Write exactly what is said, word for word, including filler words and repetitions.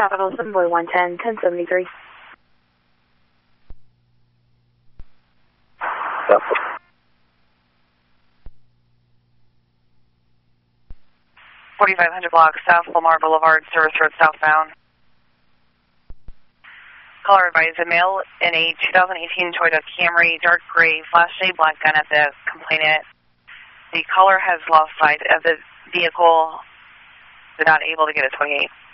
Capital Assembly one ten, ten seventy-three. forty-five hundred block South Lamar Boulevard, Service Road southbound. Caller advised a male in a two thousand eighteen Toyota Camry, dark gray, flash shade black gun at the complainant. The caller has lost sight of the vehicle. They're not able to get a twenty-eight.